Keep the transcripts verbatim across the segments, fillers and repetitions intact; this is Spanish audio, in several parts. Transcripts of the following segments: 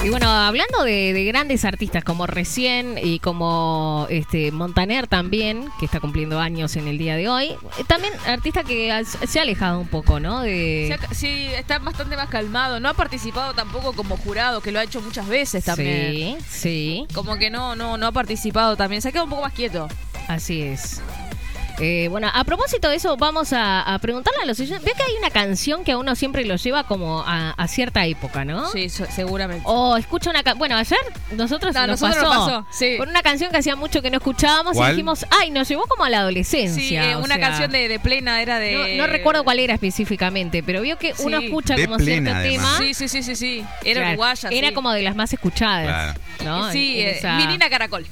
Y bueno, hablando de, de grandes artistas como Recién y como este Montaner también, que está cumpliendo años en el día de hoy, también artista que ha, se ha alejado un poco, ¿no? De... Sí, está bastante más calmado. No ha participado tampoco como jurado, que lo ha hecho muchas veces también. Sí, sí. Como que no, no, no ha participado también. Se ha quedado un poco más quieto. Así es. Eh, bueno, a propósito de eso, vamos a, a preguntarle a los oyentes. Veo que hay una canción que a uno siempre lo lleva como a, a cierta época, ¿no? Sí, so, seguramente. O escucha una canción. Bueno, ayer nosotros no, nos nosotros pasó, nos pasó sí. Por una canción que hacía mucho que no escuchábamos. ¿Cuál? Y dijimos, ay, nos llevó como a la adolescencia. Sí, eh, una sea, canción de, de plena era de... No, no recuerdo cuál era específicamente, pero vio que uno sí. escucha de como plena, cierto además. tema. Sí, sí, sí, sí, sí. Era claro, uruguaya. Era sí. como de las más escuchadas. Claro. ¿No? Sí, en, en eh, esa... Menina Caracol.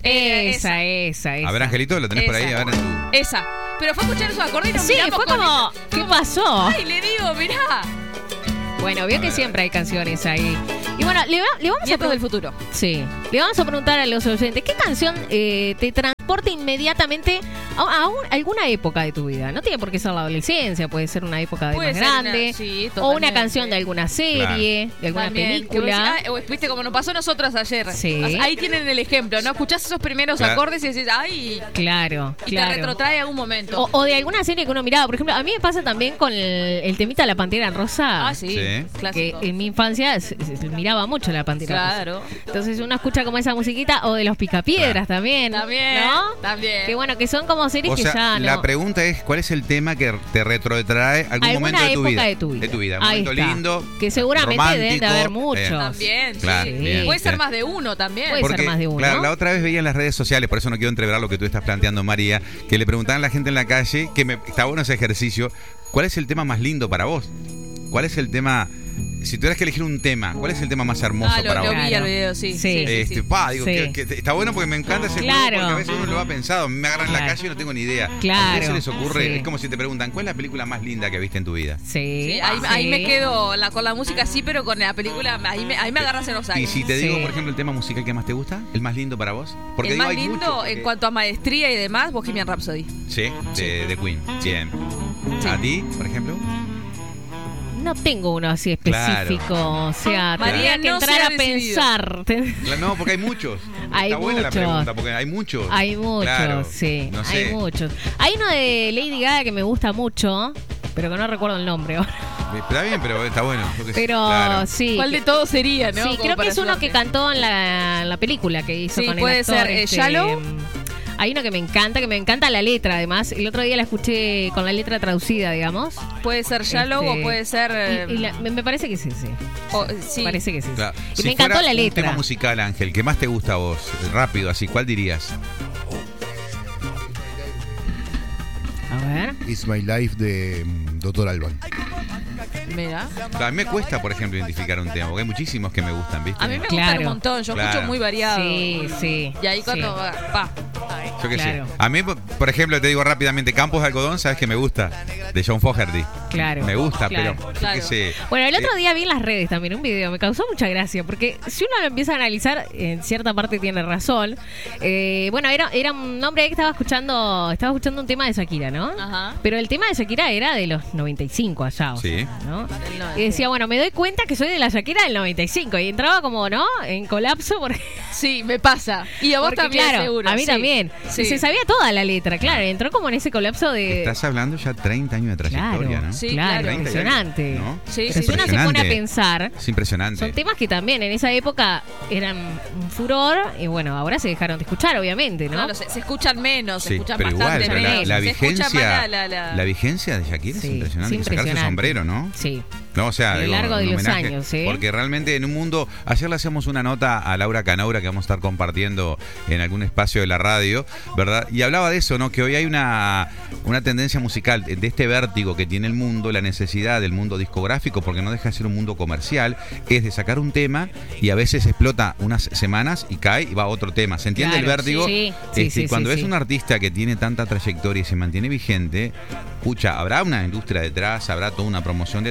Esa, esa, esa. A ver, Angelito, ¿lo tenés esa. por ahí? A ver, en tu... Esa. Pero fue a escuchar esos acordes y nos sí, fue como, ¿qué pasó? Ay, le digo, mirá. Bueno, vio que siempre hay canciones ahí. Y bueno, le, le vamos Nietos a del futuro. Sí. Le vamos a preguntar a los oyentes, ¿qué canción eh, te transporta inmediatamente a, a un, alguna época de tu vida? No tiene por qué ser la adolescencia, puede ser una época de puede más grande. Una, sí, o una canción de alguna serie, claro. de alguna también, película. Decís, ah, viste como nos pasó a nosotros ayer. Sí. Ahí tienen el ejemplo, ¿no? Escuchás esos primeros claro. acordes y decís, ay. Claro, y claro. te retrotrae a algún momento. O, o de alguna serie que uno miraba. Por ejemplo, a mí me pasa también con el, el temita La Pantera Rosa. Ah, sí. sí. Clásico. Que en mi infancia se, se, se miraba mucho La Pantera claro. Rosa. Entonces uno escucha como esa musiquita, o de Los Picapiedras claro. también. También. ¿No? También. Que bueno, que son como series o que sea, ya no. La pregunta es, ¿cuál es el tema que te retrotrae algún alguna momento de tu, vida? de tu vida? De tu vida. Un Ahí momento está. lindo. Que seguramente romántico, deben de haber muchos. Eh. También, claro, sí. bien, Puede ser bien. más de uno también. Puede Porque, ser más de uno. Claro, la otra vez veía en las redes sociales, por eso no quiero entreverar lo que tú estás planteando, María, que le preguntaban a la gente en la calle, que me, está bueno ese ejercicio, ¿cuál es el tema más lindo para vos? ¿Cuál es el tema... Si tuvieras que elegir un tema, ¿cuál es el tema más hermoso ah, lo, para lo vos? vi el video, sí. Sí. sí, sí, este, sí. Pa, digo, sí. que, que está bueno porque me encanta ese claro. juego porque a veces uno lo ha pensado. Me agarran en claro. la calle y no tengo ni idea. Claro. ¿A ustedes se les ocurre? Sí. Es como si te preguntan, ¿cuál es la película más linda que viste en tu vida? Sí. sí, ahí, sí. ahí me quedo la, con la música sí, pero con la película ahí me, ahí me agarras en los años. Y si te digo, sí. por ejemplo, el tema musical que más te gusta, ¿el más lindo para vos? Porque el digo, más hay lindo muchos, en porque... cuanto a maestría y demás, Bohemian Rhapsody. Sí, de, sí. de Queen. Bien. Sí. ¿A ti, por ejemplo? No tengo uno así específico, claro. o sea, María, tendría que no entrar a decidido. pensar. No, porque hay muchos. Hay Está buena muchos. la pregunta, porque hay muchos. Hay muchos, claro. sí, No sé. hay muchos. Hay uno de Lady Gaga que me gusta mucho, pero que no recuerdo el nombre ahora. Está bien, pero está bueno. Pero claro. sí. ¿Cuál de todos sería, no? Sí, Como creo que para es uno ayudarte. que cantó en la, la película que hizo Sí, con el puede actor. ser, eh, este, Shallow. Hay uno que me encanta, que me encanta la letra, además. El otro día la escuché con la letra traducida, digamos. Puede ser Shallow Este, o puede ser... eh, Y, y la- me, me parece que es ese. o- sí. Parece que es ese. Claro. Y Si me encantó fuera la un letra. tema musical, Ángel, ¿qué más te gusta a vos? Rápido, así, ¿cuál dirías? A ver. It's My Life de mm, Doctor Alban. Mira. A mí me cuesta, por ejemplo, identificar un tema, porque hay muchísimos que me gustan, ¿viste? A mí me Claro. gusta un montón, yo Claro. escucho muy variado. Sí, sí. Y ahí cuando sí. va, pa. Yo qué Claro. sé. A mí, por ejemplo, te digo rápidamente, Campos de Algodón, ¿sabes qué me gusta? De John Fogerty. Claro. Me gusta, Claro. pero yo Claro. qué sé. Bueno, el otro Eh, día vi en las redes también un video, me causó mucha gracia, porque si uno lo empieza a analizar, en cierta parte tiene razón. Eh, bueno, era, era un hombre que estaba escuchando, estaba escuchando un tema de Shakira, ¿no? Ajá. Pero el tema de Shakira era de los noventa y cinco allá, o Sí. sea, ¿no? El noventa. Y decía, bueno, me doy cuenta que soy de la Shakira del noventa y cinco, y entraba como, ¿no? En colapso porque... Sí, me pasa. Y a vos porque, también, claro, seguro. a mí sí. también. Sí. Y se sabía toda la letra, claro, entró como en ese colapso de... Estás hablando ya treinta años de trayectoria, Claro, ¿no? Sí, claro, claro. impresionante. ¿No? Sí, Pero sí, si uno sí. se pone a Impresionante. pensar, Es impresionante. son temas que también en esa época eran un furor y bueno, ahora se dejaron de escuchar, obviamente, ¿no? Claro, se, se escuchan menos, se Sí, escuchan pero igual, bastante pero la, menos. la se escucha vigencia, más la, la, la vigencia de Shakira Sí, es impresionante. es Hay que sacarse el impresionante. sombrero, ¿no? Sí. No, o sea, A lo digo, largo de un los homenaje, años, ¿sí? Porque realmente en un mundo... Ayer le hacemos una nota a Laura Canaura que vamos a estar compartiendo en algún espacio de la radio, ¿verdad? Y hablaba de eso, ¿no? Que hoy hay una, una tendencia musical de este vértigo que tiene el mundo, la necesidad del mundo discográfico, porque no deja de ser un mundo comercial, es de sacar un tema y a veces explota unas semanas y cae y va a otro tema. ¿Se entiende Claro, el vértigo? sí, sí, Este, sí, y cuando sí, es sí. un artista que tiene tanta trayectoria y se mantiene vigente, pucha, habrá una industria detrás, habrá toda una promoción detrás,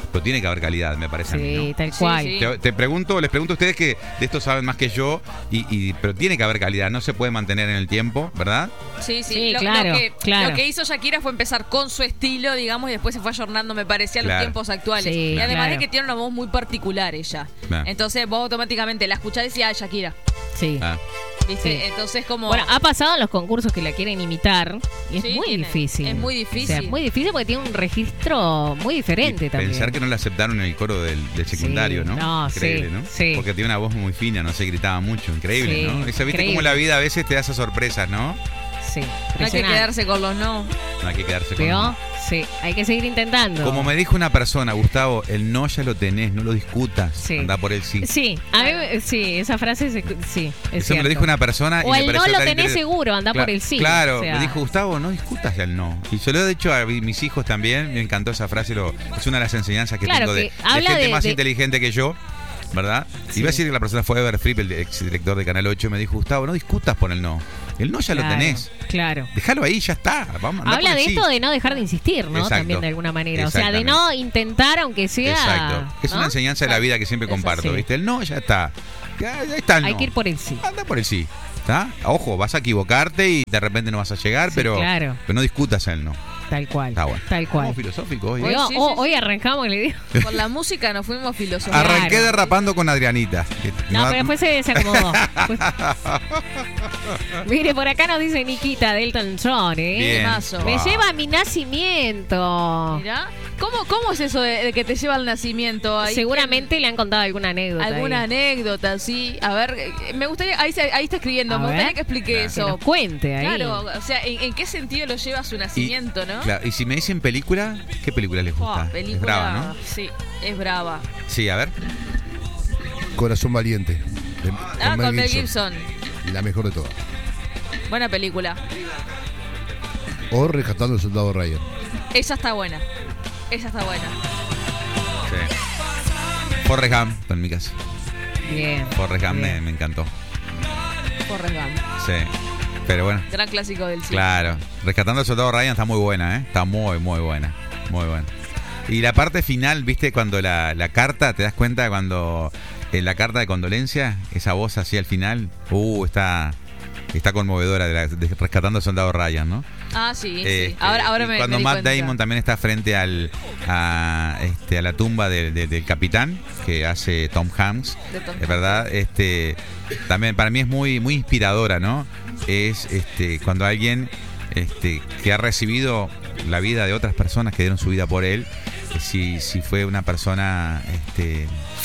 pero tiene que haber calidad, me parece a mí, Sí, ¿no? tal Sí, cual. sí. Te, te pregunto, les pregunto a ustedes que de esto saben más que yo, y, y pero tiene que haber calidad, no se puede mantener en el tiempo, ¿verdad? Sí, sí, Sí, lo, claro, lo que, claro. lo que hizo Shakira fue empezar con su estilo, digamos, y después se fue ayornando, me parecía, a los Claro. tiempos actuales. Sí, y además claro. de que tiene una voz muy particular ella. Claro. Entonces vos automáticamente la escuchás y decís, ah, Shakira. Sí. Ah, ¿Viste? Sí. Entonces como... Bueno, ha pasado en los concursos que la quieren imitar y es Sí, muy tiene- difícil. es muy difícil. O sea, muy difícil porque tiene un registro muy diferente y también. pensar que no la aceptaron en el coro del, del secundario, Sí, ¿no? no, Increíble, sí, ¿no? sí. Porque tiene una voz muy fina, no se gritaba mucho, increíble, Sí, ¿no? Esa, viste increíble. cómo la vida a veces te da esas sorpresas, ¿no? Sí, no hay que impresionante. quedarse con los no. No hay que quedarse con ¿Veo? Sí, hay que seguir intentando. Como me dijo una persona, Gustavo, el no ya lo tenés, no lo discutas, Sí. anda por el sí. Sí, a mí, Claro. sí, esa frase se- sí, es Eso me lo cierto. dijo una persona O y el me no pareció lo tan tenés interes- seguro, anda Cla- por el sí. Claro, o sea. me dijo Gustavo, no discutas el no. Y yo lo he dicho a mi- mis hijos también, me encantó esa frase, lo, es una de las enseñanzas que Claro, tengo de, que de habla gente de- más de- inteligente que yo, ¿verdad? Sí. Iba a decir que la persona fue Ever Fripp, el exdirector de Canal ocho, me dijo, Gustavo, no discutas por el no. El no ya Claro, lo tenés. Claro. Déjalo ahí, ya está. Vamos, andá Habla por de el sí. esto de no dejar de insistir, ¿no? Exacto. También de alguna manera. O sea, de Exactamente. no intentar, aunque sea. Exacto. Es ¿no? una enseñanza de la vida que siempre Eso comparto, sí. ¿viste? El no ya está. Ya, ya está el Hay no. que ir por el sí. Anda por el sí. ¿Está? Ojo, vas a equivocarte y de repente no vas a llegar, Sí, pero, claro. pero no discutas el no. Tal cual. Está bueno. Tal cual. Estamos filosóficos hoy. Hoy ¿eh? Digo, sí, oh, sí, sí. hoy arrancamos y le digo. Con la música nos fuimos filosofando. Arranqué Claro. derrapando con Adrianita. que No, va- pero después se, se acomodó. Pues- Mire, por acá nos dice Nikita de Elton John, ¿eh? Bien. Temazo. Me Wow. lleva a mi nacimiento. Mirá. ¿Cómo, ¿Cómo es eso de, de que te lleva al nacimiento? Ahí, Seguramente le han contado alguna anécdota. ¿Alguna ahí. anécdota, sí? A ver, eh, me gustaría, ahí, se- ahí está escribiendo, A me ver. gustaría que explique Claro. Que eso. nos cuente ahí. Claro, o sea, ¿en, en qué sentido lo lleva a su Y, nacimiento, no? claro, y si me dicen película, ¿qué película les Oh, gusta? película, Es brava, ¿no? sí, es brava. Sí, a ver. Corazón Valiente. de- Ah, con Mel Gibson. La mejor de todas. Buena película. O Rescatando al Soldado Ryan. Esa está buena. Esa está buena. Sí. Forrest Gump, en mi caso. Bien. Forrest Gump me, Bien. me encantó. Forrest Gump. Sí. Pero bueno. Gran clásico del cine. Claro, Rescatando al Soldado Ryan está muy buena, ¿eh? Está muy, muy buena. Muy buena. Y la parte final, ¿viste? Cuando la, la carta, ¿te das cuenta? Cuando en la carta de condolencia, esa voz así al final, uh, está, está conmovedora de, la- de Rescatando al Soldado Ryan, ¿no? Ah, sí, sí. Este, Ahora, ahora y me cuando me di Matt cuenta. Damon también está frente al a, este, a la tumba de- de- del capitán que hace Tom Hanks, De Tom es verdad, este también para mí es muy muy inspiradora, ¿no? Es este cuando alguien este que ha recibido la vida de otras personas que dieron su vida por él, eh, si si fue una persona este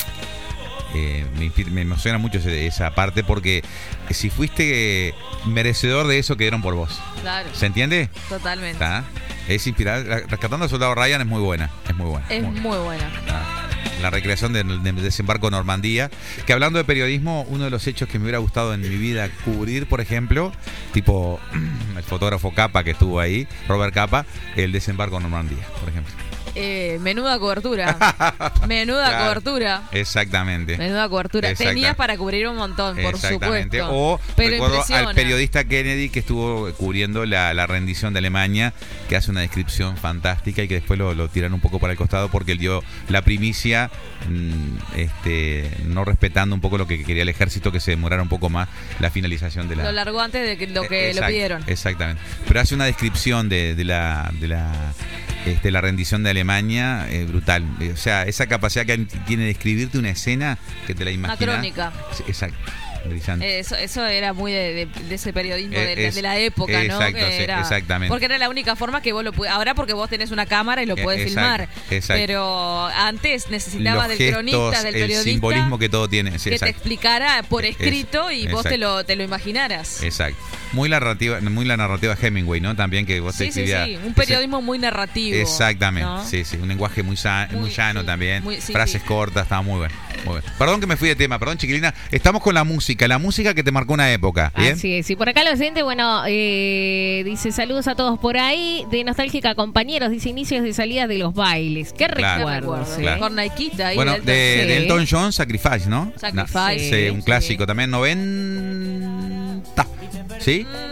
eh, me, inspira- me emociona mucho ese- esa parte porque si fuiste merecedor de eso que dieron por vos. Claro, ¿Se entiende? totalmente. ¿Está? Es inspirada. Rescatando al Soldado Ryan es muy buena. Es muy buena. Es muy- muy buena. Ah, la recreación del del desembarco en Normandía. Que hablando de periodismo, uno de los hechos que me hubiera gustado en mi vida cubrir, por ejemplo, tipo el fotógrafo Capa que estuvo ahí, Robert Capa, el desembarco en Normandía, por ejemplo. Eh, menuda cobertura. Menuda Claro. cobertura. Exactamente. Menuda cobertura. Exacta- Tenías para cubrir un montón, por Exactamente. supuesto. O Pero recuerdo impresiona. al periodista Kennedy que estuvo cubriendo la, la rendición de Alemania, que hace una descripción fantástica y que después lo, lo tiran un poco para el costado porque él dio la primicia, mm, este, no respetando un poco lo que quería el ejército, que se demorara un poco más la finalización de la. Lo largó antes de que, lo que Eh, lo exacto, pidieron. Exactamente. Pero hace una descripción de, de la. De la este, la rendición de Alemania, eh, brutal. Eh, O sea, esa capacidad que tiene de escribirte una escena que te la Una imaginas. crónica. Sí, exacto. Brillante. Eh, Eso, eso era muy de, de- de ese periodismo Eh, de, es- de la época, ¿no? exacto, Que sí, era- exactamente. Porque era la única forma que vos lo puedes. Ahora porque vos tenés una cámara y lo Eh, podés exacto, filmar. exacto. Pero antes necesitabas Los del cronista, gestos, del el periodista. simbolismo que todo tiene. Sí, que te exacto. explicara por Es- escrito y vos exacto. te lo, te lo imaginaras. Exacto. Muy la narrativa, muy la narrativa de Hemingway, ¿no? También que vos te Sí, sí, escribías. sí. Un periodismo muy narrativo. Exactamente, ¿no? sí, sí, un lenguaje muy, sa- muy, Muy, llano sí, también, muy- sí, frases sí. cortas, estaba muy bueno, muy bueno. Perdón que me fui de tema, perdón chiquilina, estamos con la música, la música que te marcó una época, ¿bien? Así es. Y por acá lo siguiente, bueno, eh, dice saludos a todos por ahí. De Nostálgica Compañeros, dice inicios de salida de los bailes. Qué Claro. recuerdos, Recuerdo. ¿eh? Claro. Con Naikita ahí. Bueno, del- de, Sí. de Elton John, Sacrifice, ¿no? Sacrifice, Na- sí, sí, un sí. clásico también, noventa, ¿sí? Mm,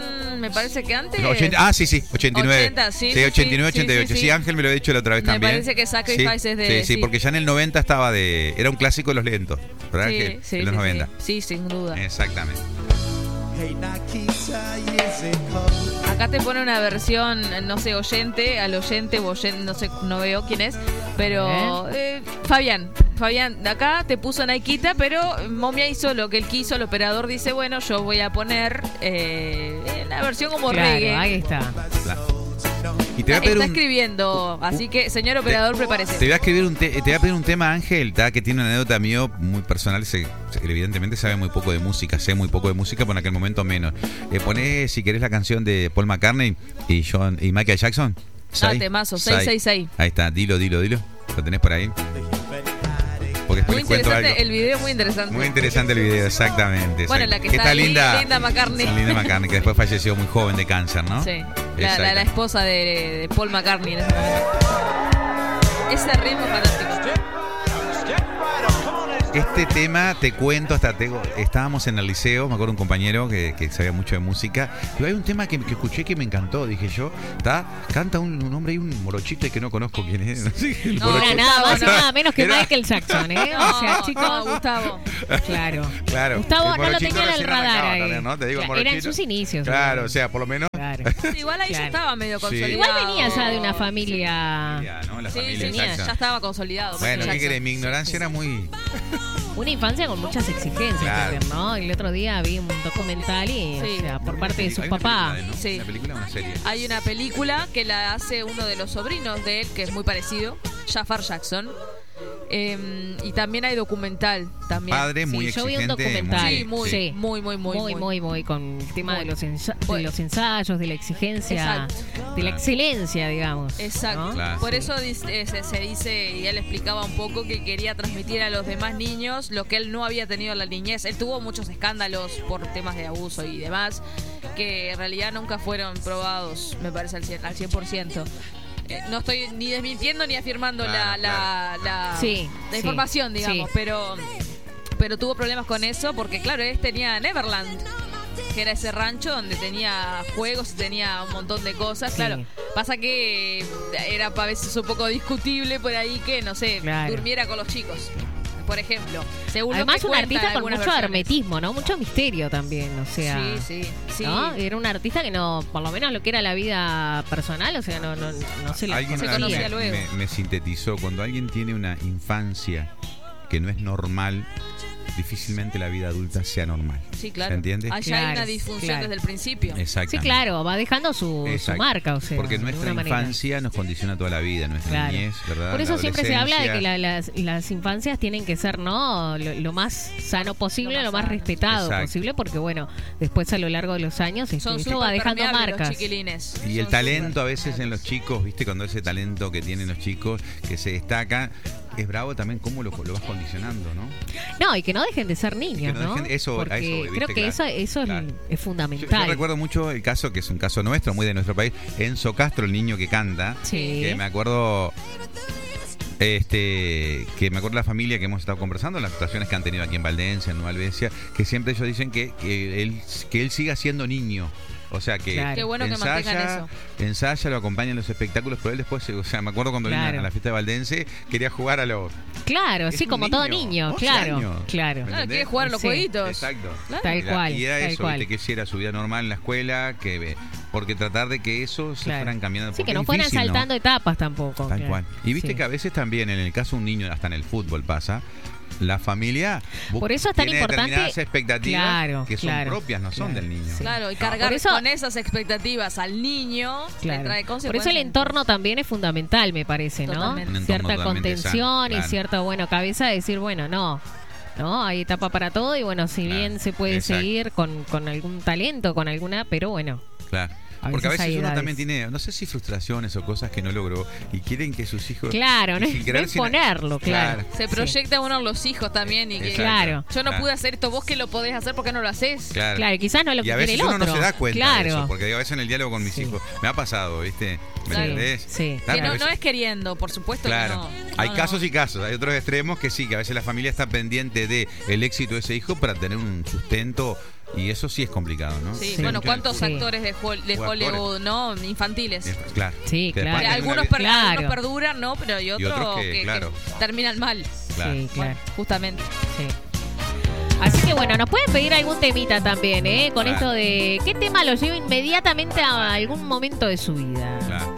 me parece que antes. No, ochenta, ah, sí, sí, ochenta y nueve. ochenta, sí, sí, ochenta y nueve, sí, ochenta y ocho. Sí, sí, sí, sí. Ángel me lo ha dicho la otra vez Me también. parece que Sacrifice sí, es de- Sí, sí, sí. porque ya en el noventa estaba de. Era un clásico de los lentos, ¿verdad? Sí, Ángel? sí, en los sí, noventa. sí. Sí, sin duda. Exactamente. Acá te pone una versión, no sé, oyente, al oyente, o oyen- no sé, no veo quién es, pero eh, Fabián, Fabián, de acá te puso Naikita, pero Momia hizo lo que él quiso, el operador dice, bueno, yo voy a poner eh, la versión como Claro, reggae. ahí está. La- Y te voy a pedir Está un, escribiendo, así que, señor operador, te prepárese. voy a escribir un te, te voy a pedir un tema, Ángel, ¿tá? Que tiene una anécdota mío muy personal. Se, se- evidentemente sabe muy poco de música, sé muy poco de música, pero en aquel momento menos. Eh, poné, si querés, la canción de Paul McCartney y John y Michael Jackson. Ah, Sai, temazo, Sai. seiscientos sesenta y seis. Ahí está, dilo, dilo, dilo. ¿Lo tenés por ahí? Porque después Muy les cuento interesante, algo. el video muy interesante. Muy interesante el video, exactamente. Bueno, exact- la que está linda, Linda McCartney. Linda McCartney, que después falleció muy joven de cáncer, ¿no? Sí, la, Exacto. la, la esposa de, de Paul McCartney en ese momento. Ese ritmo fantástico. Este tema, te cuento, hasta tengo, estábamos en el liceo, me acuerdo un compañero que, que sabía mucho de música, pero hay un tema que, que escuché que me encantó, dije yo, está, canta un, un hombre y un morochito que no conozco quién es, no sé, el No, morochito. Era nada más y nada menos que Era- Michael Jackson, ¿eh? No, O sea, no, chicos. Gustavo. Claro. Claro. Gustavo El no lo morochito tenía en el recién radar arrancaba ahí. también, ¿no? Te digo el Claro, era en morochito. sus inicios. Claro, o sea, por lo menos. Claro. Igual ahí ya Claro. estaba medio Sí. consolidado. Igual venía ya de una familia. Ya, ¿no? La Sí, familia, sí, exacto. ya estaba consolidado. Bueno, Michael ¿qué querés? Jackson. Mi ignorancia era muy. Una infancia con muchas exigencias, Claro. también, ¿no? El otro día vi un documental y, Sí. o sea, por parte de sus Hay una papás. película de, ¿no? Sí. Una película o una serie. Hay una película que la hace uno de los sobrinos de él, que es muy parecido, Jafar Jackson. Eh, y también hay documental. También. Padre muy Sí, yo vi un exigente. documental. Sí, muy, Sí. muy, muy, muy, Muy, muy, muy, con el tema Muy. de, los ensa- de Bueno. los ensayos, de la exigencia, Exacto. de la Claro. excelencia, digamos. Exacto. ¿no? Claro. Por Sí. eso dice- eh, se, se dice, y él explicaba un poco que quería transmitir a los demás niños lo que él no había tenido en la niñez. Él tuvo muchos escándalos por temas de abuso y demás, que en realidad nunca fueron probados, me parece, al cien, al cien por ciento. Eh, no estoy ni desmintiendo ni afirmando Claro, la, la, la, Sí, la sí, información, digamos, sí. pero, pero tuvo problemas con eso porque, claro, él tenía Neverland, que era ese rancho donde tenía juegos, tenía un montón de cosas. Sí. Claro, pasa que era a veces un poco discutible por ahí que, no sé, Claro. durmiera con los chicos, por ejemplo. Según lo Además, que un cuentan artista con algunas mucho versiones. hermetismo, ¿no? Mucho misterio también, o sea. Sí, sí, sí. ¿no? Era un artista que no, por lo menos lo que era la vida personal, o sea, no, no, no se la Alguien se me- conocía me, luego. me- me sintetizó, cuando alguien tiene una infancia que no es normal, difícilmente la vida adulta sea normal. Sí, claro. ¿Se entiende? Allá hay Claro, una disfunción claro. desde el principio. Exactamente. Sí, claro, va dejando su, su Exacto. marca, o sea. Porque de nuestra alguna manera. infancia nos condiciona toda la vida, nuestra Claro. niñez, ¿verdad? Por eso La siempre se habla de que adolescencia. la- las, las infancias tienen que ser, ¿no? Lo, lo más sano posible, Lo lo más más, sano. respetado Exacto. posible, porque bueno, después a lo largo de los años este, Son esto va súper dejando permeables los marcas. chiquilines. Y el Son talento súper a veces en los chicos, ¿viste? Cuando ese talento que tienen los chicos, que se destaca, es bravo también cómo lo, lo vas condicionando, ¿no? No, y que no dejen de ser niños, Que no ¿no? dejen- eso- a Porque eso voy, ¿viste? creo que Claro. eso, eso es- Claro. es Yo, fundamental. yo recuerdo mucho el caso, que es un caso nuestro, muy de nuestro país, Enzo Castro, el niño que canta, Sí. que me acuerdo... Este, que me acuerdo de la familia que hemos estado conversando, las actuaciones que han tenido aquí en Valdencia, en Nueva Albesia, que siempre ellos dicen que, que él que él siga siendo niño. O sea que Claro. Qué bueno que mantengan ensaya, eso. ensaya, lo acompaña en los espectáculos, pero él después, o sea, me acuerdo cuando Claro. vino a la fiesta de Valdense, quería jugar a los... Claro, Es sí, un como todo niño, niño, once claro, años. claro. ¿Me Claro, entendés? quiere jugar a los Sí. jueguitos. Exacto. Claro. Tal Era- cual, y era tal eso, cual. ¿viste? que hiciera su vida normal en la escuela, que porque tratar de que eso se Claro. fueran cambiando. Sí, porque que no es fueran difícil, ¿no? saltando etapas tampoco. Tal claro. cual. Y viste Sí. que a veces también, en el caso de un niño, hasta en el fútbol pasa, la familia bu- Por eso es tan tiene importante- determinadas expectativas Claro, que son claro, propias, no son claro, del niño. sí. Claro, y No. cargar Por eso- con esas expectativas al niño le Claro. trae Por consecuencias. eso el entorno también es fundamental, me parece, ¿no? Totalmente. Un entorno Cierta totalmente contención sano, y claro. cierta, bueno, cabeza de decir, bueno, no, no, hay etapa para todo y bueno, si Claro, bien se puede exacto. seguir con, con algún talento, con alguna, pero bueno. Claro. A Porque a veces veces hay uno edades. también tiene, no sé si frustraciones o cosas que no logró y quieren que sus hijos... Claro, y no sin es, querer, no es sin- ponerlo, claro. Claro. Se Sí. proyecta uno en los hijos también y que Exacto. Claro. yo no Claro. pude hacer esto, vos que lo podés hacer, ¿por qué no lo haces? Claro. Claro, quizás no es lo Y que a quiere veces el uno otro. no se da cuenta claro. de eso, porque digo, a veces en el diálogo con mis Sí. hijos me ha pasado, ¿viste? ¿Me Sí, entendés? sí. Claro, Que a no, veces- no es queriendo, por supuesto Claro, que no. hay No, no. casos y casos, hay otros extremos que sí, que a veces la familia está pendiente de el éxito de ese hijo para tener un sustento Y eso sí es complicado, ¿no? Sí, Sí. bueno, ¿cuántos Sí. actores de, Hol- de O Hollywood, no? Infantiles. Es- Claro. Sí, Que claro. después tenés Algunos, una per- vida- Claro. algunos perduran, ¿no? Pero hay otros, otros que, que, que claro. terminan mal. Claro. Sí, claro. Bueno, justamente. Sí. Así que bueno, nos pueden pedir algún temita también, ¿eh? Con Claro. esto de qué tema lo lleva inmediatamente a algún momento de su vida. Claro.